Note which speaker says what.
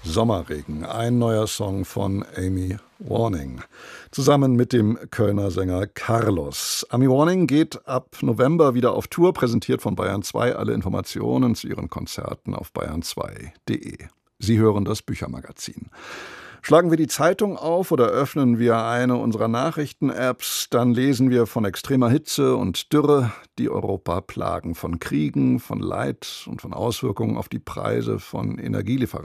Speaker 1: Sommerregen, ein neuer Song von Amy Warning, zusammen mit dem Kölner Sänger Carlos. Amy Warning geht ab November wieder auf Tour, präsentiert von Bayern 2. Alle Informationen zu ihren Konzerten auf bayern2.de. Sie hören das Büchermagazin. Schlagen wir die Zeitung auf oder öffnen wir eine unserer Nachrichten-Apps, dann lesen wir von extremer Hitze und Dürre, die Europa plagen, von Kriegen, von Leid und von Auswirkungen auf die Preise von Energielieferanten.